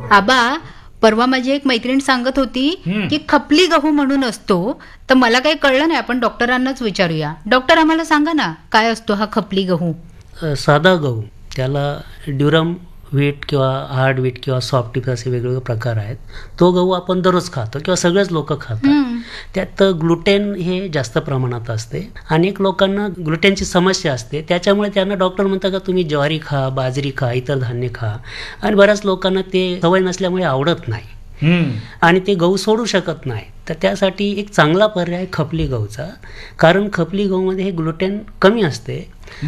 आबा, परवा माझी एक मैत्रीण सांगत होती की खपली गहू म्हणून असतो, तर मला काही कळलं नाही. आपण डॉक्टरांनाच विचारूया. डॉक्टर, आम्हाला सांगा ना, काय असतो हा खपली गहू? साधा गहू, त्याला ड्युरम व्हीट किंवा हार्ड व्हीट किंवा सॉफ्ट व्हीट असे वेगवेगळे प्रकार आहेत. तो गहू आपण दररोज खातो किंवा सगळेच लोक खातात. त्यात ग्लुटेन हे जास्त प्रमाणात असते. अनेक लोकांना ग्लुटेनची समस्या असते, त्याच्यामुळे त्यांना डॉक्टर म्हणतात का तुम्ही ज्वारी खा, बाजरी खा, इतर धान्य खा. आणि बऱ्याच लोकांना ते सवय नसल्यामुळे आवडत नाही आणि ते गहू सोडू शकत नाही. तर त्यासाठी एक चांगला पर्याय खपली गहूचा, कारण खपली गहूमध्ये हे ग्लुटेन कमी असते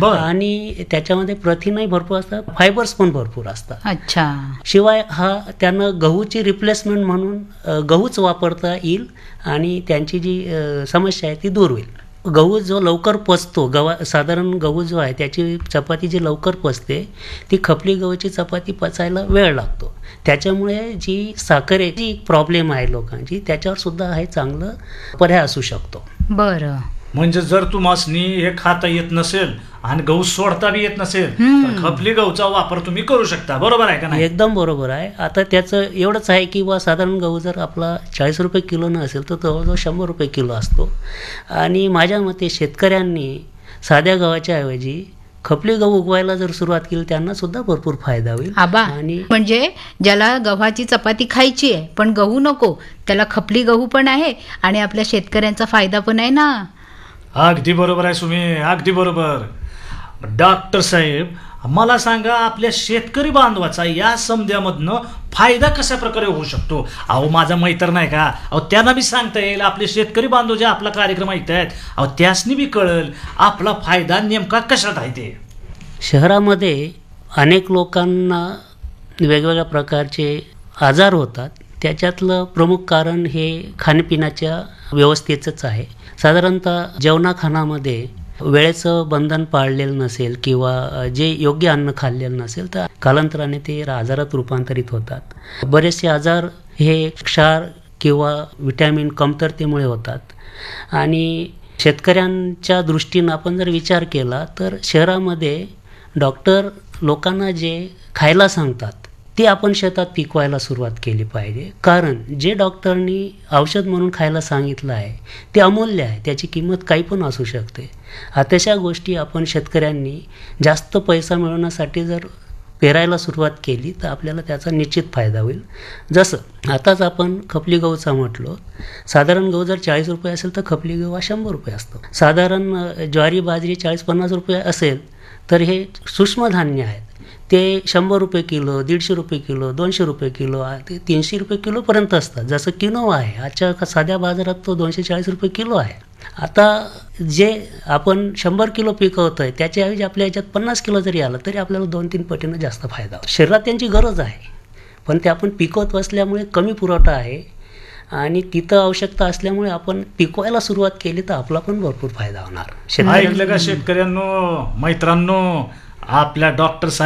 आणि त्याच्यामध्ये प्रथिनही भरपूर असतात, फायबर्स पण भरपूर असतात. अच्छा. शिवाय हा त्यांना गहूची रिप्लेसमेंट म्हणून गहूच वापरता येईल आणि त्यांची जी समस्या आहे ती दूर होईल. गहू जो लवकर पचतो, साधारण गहू जो आहे त्याची चपाती जी लवकर पचते, ती खपली गहूची चपाती पचायला वेळ लागतो. त्याच्यामुळे जी साखरेची प्रॉब्लेम आहे लोकांची, त्याच्यावर सुद्धा हे चांगलं पर्याय असू शकतो. बरं. म्हणजे जर तुम्हासनी हे खाता येत नसेल आणि गहू सोडता बी येत नसेल तर खपली गहूचा वापर तुम्ही करू शकता. बरोबर आहे का नाही? एकदम बरोबर आहे. आता त्याचं एवढंच आहे की साधारण गहू जर आपला 40 रुपये किलो न असेल तर जवळजवळ 100 रुपये किलो असतो. आणि माझ्या मते शेतकऱ्यांनी साध्या गव्हाच्या ऐवजी खपली गहू उगवायला जर सुरुवात केली, त्यांना सुद्धा भरपूर फायदा होईल. आणि म्हणजे ज्याला गव्हाची चपाती खायची आहे पण गहू नको, त्याला खपली गहू पण आहे आणि आपल्या शेतकऱ्यांचा फायदा पण आहे ना. अगदी बरोबर आहे सुमी, अगदी बरोबर. डॉक्टर साहेब, मला सांगा, आपल्या शेतकरी बांधवाचा या समध्यामधनं फायदा कशा प्रकारे होऊ शकतो? अहो, माझा मैत्र नाही का, अहो त्यांना बी सांगता येईल. आपले शेतकरी बांधव जे आपला कार्यक्रम ऐकत आहेत, अहो त्यासनी बी कळेल आपला फायदा नेमका कशात आहे ते. शहरामध्ये अनेक लोकांना वेगवेगळ्या प्रकारचे आजार होतात. त्याच्यातलं प्रमुख कारण हे खाण्यापिण्याच्या व्यवस्थेचंच आहे. साधारणतः जेवणाखानामध्ये वेळेचं बंधन पाळलेलं नसेल किंवा जे योग्य अन्न खाल्लेलं नसेल तर कालांतराने ते आजारात रूपांतरित होतात. बरेचसे आजार हे क्षार किंवा विटॅमिन कमतरतेमुळे होतात. आणि शेतकऱ्यांच्या दृष्टीनं आपण जर विचार केला तर शहरामध्ये डॉक्टर लोकांना जे खायला सांगतात ते आपण शेतात पिकवायला सुरुवात केली पाहिजे. कारण जे डॉक्टरनी औषध म्हणून खायला सांगितलं आहे ते अमूल्य आहे, त्याची किंमत काही पण असू शकते. तशा गोष्टी आपण शेतकऱ्यांनी जास्त पैसा मिळवण्यासाठी जर पेरायला सुरुवात केली तर आपल्याला त्याचा निश्चित फायदा होईल. जसं आताच आपण खपली गहूचा म्हटलो, साधारण गहू जर 40 रुपये असेल तर खपली गहू 100 रुपये असतो. साधारण ज्वारी बाजरी 40-50 रुपये असेल तर हे सूक्ष्म धान्य आहेत, ते 100 रुपये किलो, 150 रुपये किलो, 200 रुपये किलो, ते 300 रुपये किलोपर्यंत असतात. जसं किनोवा आहे, आजच्या साध्या बाजारात तो 240 रुपये किलो आहे. आता जे आपण 100 किलो पिकवतोय त्याच्याऐवजी आपल्या ह्याच्यात 50 किलो जरी आलं तरी आपल्याला 2-3 पटीनं जास्त फायदा होतो. शरीरात त्यांची गरज आहे, पण ते आपण पिकवत असल्यामुळे कमी पुरवठा आहे आणि तिथं आवश्यकता असल्यामुळे आपण पिकवायला सुरुवात केली तर आपला पण भरपूर फायदा होणार. ऐकलं का शेतकऱ्यांनो, मैत्रांनो, आपल्या डॉक्टर